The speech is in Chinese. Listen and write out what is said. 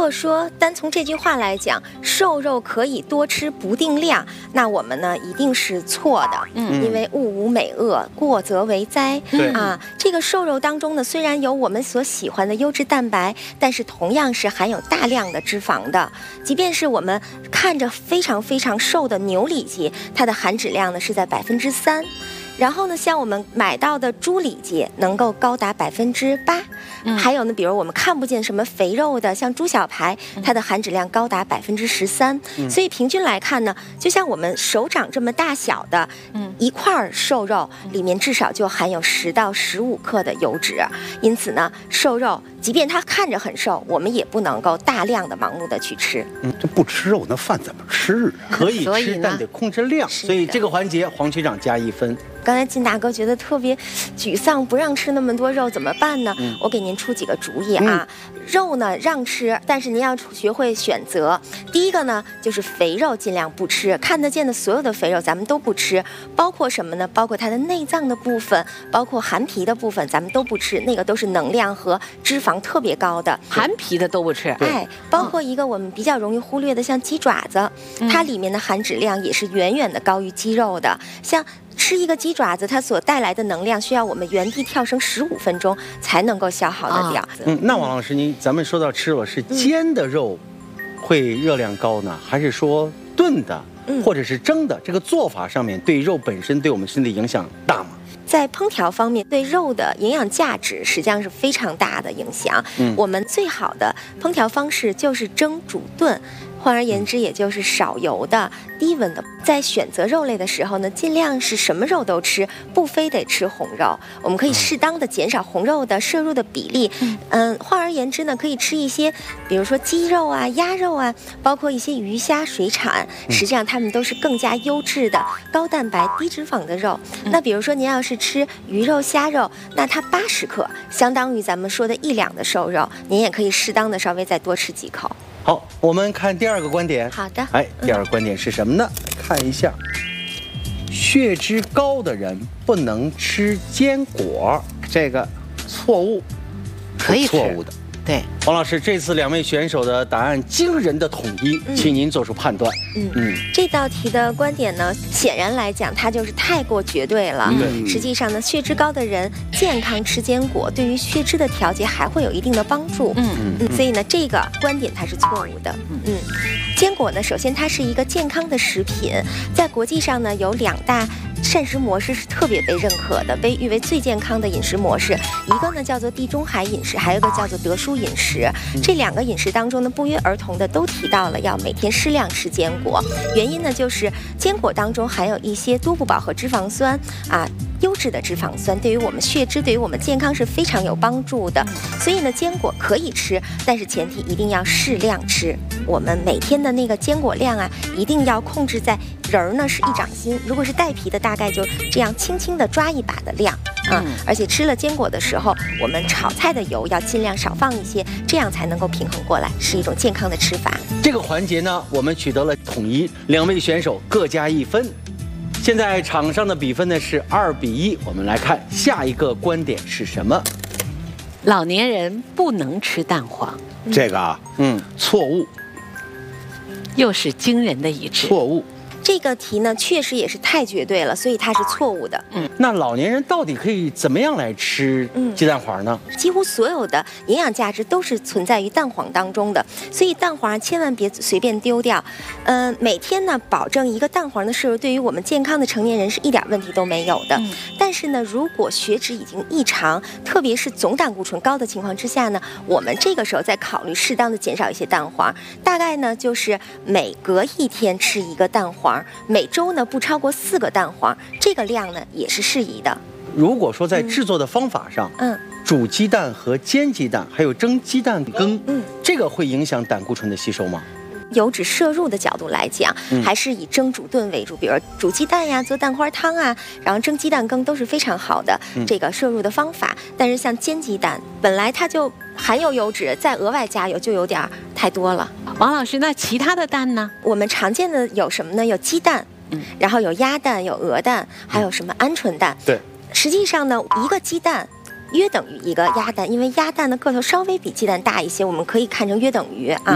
果说单从这句话来讲，瘦肉可以多吃不定量，那我们呢一定是错的。因为物无美恶，过则为灾。这个瘦肉当中呢，虽然有我们所喜欢的优质蛋白，但是同样是含有大量的脂肪的。即便是我们看着非常非常瘦的牛里脊，它的含脂量呢是在3%。然后呢，像我们买到的猪里脊能够高达8%，还有呢，比如我们看不见什么肥肉的，像猪小排，它的含脂量高达13%。所以平均来看呢，就像我们手掌这么大小的一块瘦肉，里面至少就含有10到15克的油脂。因此呢，瘦肉即便它看着很瘦，我们也不能够大量的盲目的去吃。 这不吃肉，那饭怎么吃？可以吃，但得控制量。所以这个环节，黄区长加1分。 刚才金大哥觉得特别沮丧，不让吃那么多肉怎么办呢？我给您出几个主意啊。肉呢让吃，但是您要学会选择。第一个呢，就是肥肉尽量不吃，看得见的所有的肥肉咱们都不吃，包括什么呢？包括它的内脏的部分，包括含皮的部分，咱们都不吃，那个都是能量和脂肪特别高的。 含皮的都不吃。 包括一个我们比较容易忽略的，像鸡爪子，它里面的含脂量也是远远的高于鸡肉的。像吃一个鸡爪子，它所带来的能量需要我们原地跳绳15分钟才能够消耗得掉。 那王老师，咱们说到吃肉，是煎的肉会热量高呢，还是说炖的，或者是蒸的？这个做法上面对肉本身对我们身体影响大吗？ 在烹调方面，对肉的营养价值实际上是非常大的影响。我们最好的烹调方式就是蒸、煮、炖。换而言之，也就是少油的、低温的。在选择肉类的时候呢，尽量是什么肉都吃，不非得吃红肉。我们可以适当的减少红肉的摄入的比例。换而言之呢，可以吃一些，比如说鸡肉啊、鸭肉啊，包括一些鱼虾水产，实际上它们都是更加优质的、高蛋白、低脂肪的肉。那比如说您要是吃鱼肉、虾肉，那它80克，相当于咱们说的1两的瘦肉，您也可以适当的稍微再多吃几口。 好，我们看第二个观点。 好的。 第二个观点是什么呢？看一下，血脂高的人不能吃坚果，这个错误， 可以吃。 错误的。对，王老师，这次2位选手的答案惊人的统一，请您做出判断。 这道题的观点呢，显然来讲，它就是太过绝对了。实际上呢，血脂高的人健康吃坚果，对于血脂的调节还会有一定的帮助。所以呢，这个观点它是错误的。坚果呢，首先它是一个健康的食品，在国际上呢有2大膳食模式是特别被认可的，被誉为最健康的饮食模式。一个呢叫做地中海饮食，还有一个叫做德叔饮食。这2个饮食当中呢，不约而同的都提到了要每天适量吃坚果。原因呢，就是坚果当中含有一些多不饱和脂肪酸优质的脂肪酸，对于我们血脂、对于我们健康是非常有帮助的。所以呢，坚果可以吃，但是前提一定要适量吃。我们每天的那个坚果量一定要控制在仁儿呢是1掌心，如果是带皮的，大概就这样轻轻的抓一把的量而且吃了坚果的时候，我们炒菜的油要尽量少放一些，这样才能够平衡过来，是一种健康的吃法。 这个环节呢，我们取得了统一，2位选手各加1分。现在场上的比分呢是2比1，我们来看下一个观点是什么？ 老年人不能吃蛋黄， 这个错误， 又是惊人的一致。 错误。 这个题呢，确实也是太绝对了，所以它是错误的。 那老年人到底可以怎么样来吃鸡蛋黄呢？ 几乎所有的营养价值都是存在于蛋黄当中的，所以蛋黄千万别随便丢掉。每天呢，保证1个蛋黄的摄入，对于我们健康的成年人是一点问题都没有的。但是呢，如果血脂已经异常，特别是总胆固醇高的情况之下呢，我们这个时候再考虑适当的减少一些蛋黄，大概呢就是每隔1天吃1个蛋黄。每周呢不超过4个蛋黄，这个量呢也是适宜的。 如果说在制作的方法上，煮鸡蛋和煎鸡蛋，还有蒸鸡蛋羹，这个会影响胆固醇的吸收吗？ 油脂摄入的角度来讲，还是以蒸煮炖为主，比如煮鸡蛋呀、做蛋花汤然后蒸鸡蛋羹都是非常好的这个摄入的方法。但是像煎鸡蛋，本来它就含有油脂，再额外加油就有点太多了。 王老师，那其他的蛋呢？ 我们常见的有什么呢？有鸡蛋，然后有鸭蛋、有鹅蛋，还有什么鹌鹑蛋。 对， 实际上呢，1个鸡蛋约等于1个鸭蛋，因为鸭蛋的个头稍微比鸡蛋大一些，我们可以看成约等于